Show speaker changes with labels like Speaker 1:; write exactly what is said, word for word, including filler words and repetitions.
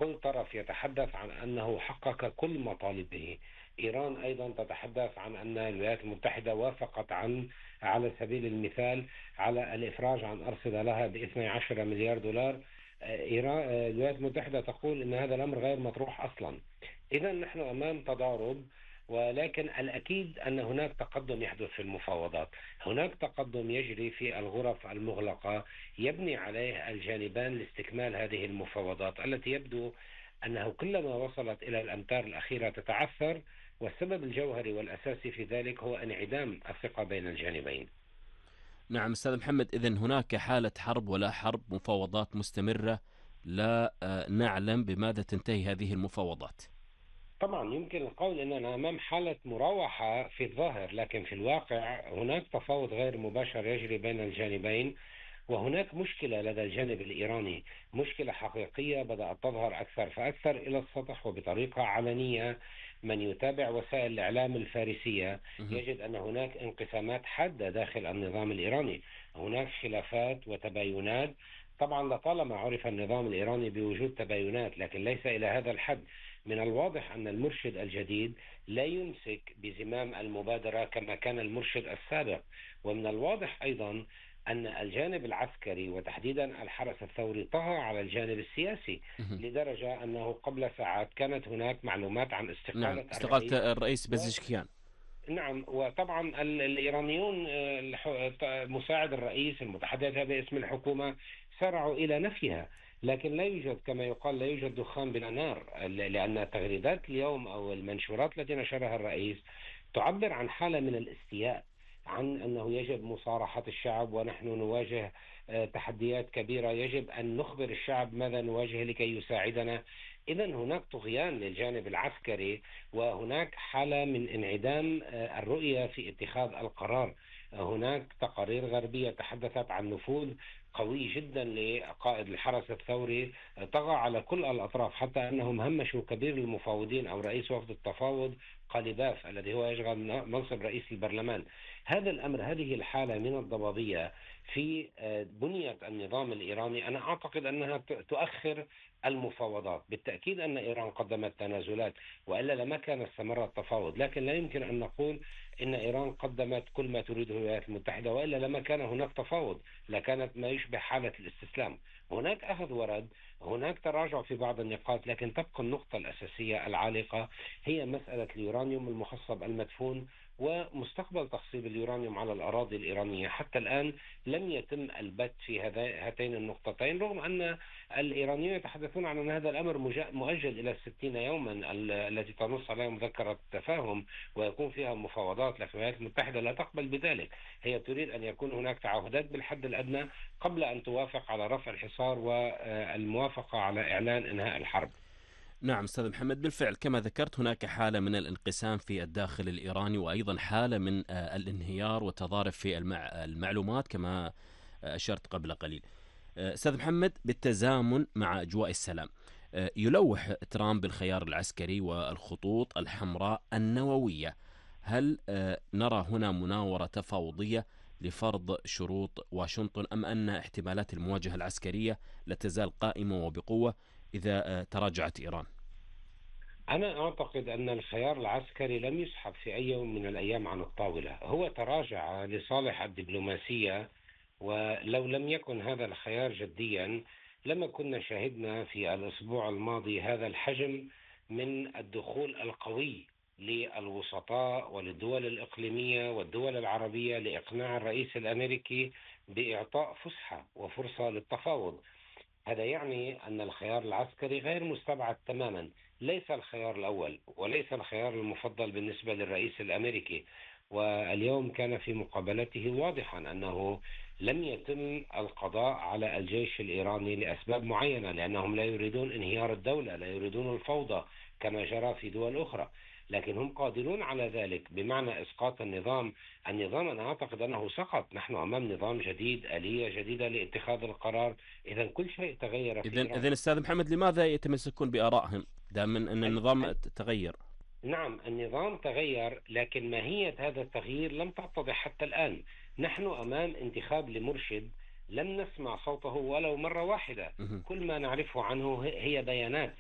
Speaker 1: كل طرف يتحدث عن أنه حقق كل مطالبه. إيران أيضا تتحدث عن أن الولايات المتحدة وافقت عن على سبيل المثال على الإفراج عن أرصدة لها ب اثني عشر مليار دولار. إيران الولايات المتحدة تقول أن هذا الأمر غير مطروح أصلا. إذا نحن أمام تضارب، ولكن الأكيد أن هناك تقدم يحدث في المفاوضات. هناك تقدم يجري في الغرف المغلقة يبني عليه الجانبان لاستكمال هذه المفاوضات التي يبدو أنه كلما وصلت إلى الأمتار الأخيرة تتعثر، والسبب الجوهري والأساسي في ذلك هو انعدام الثقة بين الجانبين.
Speaker 2: نعم أستاذ محمد، إذن هناك حالة حرب ولا حرب، مفاوضات مستمرة، لا آه، نعلم بماذا تنتهي هذه المفاوضات.
Speaker 1: طبعا يمكن القول أننا أمام حالة مراوحة في الظاهر، لكن في الواقع هناك تفاوض غير مباشر يجري بين الجانبين، وهناك مشكلة لدى الجانب الإيراني، مشكلة حقيقية بدأت تظهر أكثر فأكثر إلى السطح وبطريقة علنية. من يتابع وسائل الإعلام الفارسية
Speaker 2: مهم.
Speaker 1: يجد أن هناك انقسامات حادة داخل النظام الإيراني، هناك خلافات وتباينات. طبعا لطالما عرف النظام الإيراني بوجود تباينات، لكن ليس إلى هذا الحد. من الواضح أن المرشد الجديد لا يمسك بزمام المبادرة كما كان المرشد السابق، ومن الواضح أيضا أن الجانب العسكري وتحديدا الحرس الثوري طغى على الجانب السياسي،
Speaker 2: مهم.
Speaker 1: لدرجة أنه قبل ساعات كانت هناك معلومات عن
Speaker 2: نعم،
Speaker 1: استقالة الرئيس.
Speaker 2: استقالة الرئيس بزشكيان.
Speaker 1: نعم، وطبعا ال- الإيرانيون، آه، الح- ط- مساعد الرئيس المتحدث باسم الحكومة سارعوا إلى نفيها. لكن لا يوجد كما يقال لا يوجد دخان بلا نار، ل- لأن تغريدات اليوم أو المنشورات التي نشرها الرئيس تعبر عن حالة من الاستياء، عن أنه يجب مصارحة الشعب ونحن نواجه آه، تحديات كبيرة، يجب أن نخبر الشعب ماذا نواجه لكي يساعدنا. إذا هناك طغيان للجانب العسكري، وهناك حالة من انعدام آه، الرؤية في اتخاذ القرار. هناك تقارير غربية تحدثت عن نفوذ قوي جدا لقائد الحرس الثوري، آه، طغى على كل الأطراف، حتى أنهم همشوا كبير المفاوضين أو رئيس وفد التفاوض قاليباف الذي هو يشغل منصب رئيس البرلمان. هذا الأمر، هذه الحالة من الضبابية في آه، بنية النظام الإيراني، أنا أعتقد أنها ت- تؤخر المفاوضات. بالتأكيد أن إيران قدمت تنازلات، وإلا لما كان استمر التفاوض، لكن لا يمكن أن نقول إن إيران قدمت كل ما تريده الولايات المتحدة، وإلا لما كان هناك تفاوض لكانت ما يشبه حالة الاستسلام. هناك أخذ ورد، هناك تراجع في بعض النقاط، لكن تبقى النقطة الأساسية العالقة هي مسألة اليورانيوم المخصب المدفون ومستقبل تخصيب اليورانيوم على الأراضي الإيرانية. حتى الآن لم يتم البت في هذا- هاتين النقطتين، رغم أن الإيرانيون يتحدثون عن أن هذا الأمر مج- مؤجل إلى الستين يوما، ال- التي تنص عليها مذكرة التفاهم ويكون فيها مفاوضات، لكن الولايات المتحدة لا تقبل بذلك. هي تريد أن يكون هناك تعهدات بالحد الأدنى قبل أن توافق على رفع الحصار والموافقة على إعلان إنهاء الحرب.
Speaker 2: نعم أستاذ محمد، بالفعل كما ذكرت هناك حالة من الانقسام في الداخل الإيراني، وأيضا حالة من آه، الانهيار والتضارب في المع... المعلومات كما آه، أشرت قبل قليل. آه، أستاذ محمد، بالتزامن مع أجواء السلام، آه، يلوح ترامب بالخيار العسكري والخطوط الحمراء النووية. هل آه، نرى هنا مناورة تفاوضية لفرض شروط واشنطن، أم أن احتمالات المواجهة العسكرية لا تزال قائمة وبقوة إذا آه، تراجعت إيران؟
Speaker 1: أنا أعتقد أن الخيار العسكري لم يسحب في أي يوم من الأيام عن الطاولة، هو تراجع لصالح الدبلوماسية. ولو لم يكن هذا الخيار جديا لما كنا شاهدنا في الأسبوع الماضي هذا الحجم من الدخول القوي للوسطاء وللدول الإقليمية والدول العربية لإقناع الرئيس الأمريكي بإعطاء فسحة وفرصة للتفاوض. هذا يعني أن الخيار العسكري غير مستبعد تماما، ليس الخيار الأول وليس الخيار المفضل بالنسبة للرئيس الأمريكي. واليوم كان في مقابلته واضحا أنه لم يتم القضاء على الجيش الإيراني لأسباب معينة، لأنهم لا يريدون انهيار الدولة، لا يريدون الفوضى كما جرى في دول أخرى، لكن هم قادرون على ذلك بمعنى إسقاط النظام. النظام أنا أعتقد أنه سقط، نحن أمام نظام جديد، آلية جديدة لاتخاذ القرار. إذا كل شيء تغير في
Speaker 2: إذن
Speaker 1: إيران.
Speaker 2: إذن أستاذ محمد، لماذا يتمسكون بآرائهم دام أن
Speaker 1: ال-
Speaker 2: النظام
Speaker 1: ال-
Speaker 2: تغير؟
Speaker 1: نعم، النظام تغير، لكن ماهية هذا التغيير لم تتضح حتى الآن. نحن أمام انتخاب لمرشد لم نسمع صوته ولو مرة واحدة،
Speaker 2: مهم.
Speaker 1: كل ما نعرفه عنه هي هي بيانات.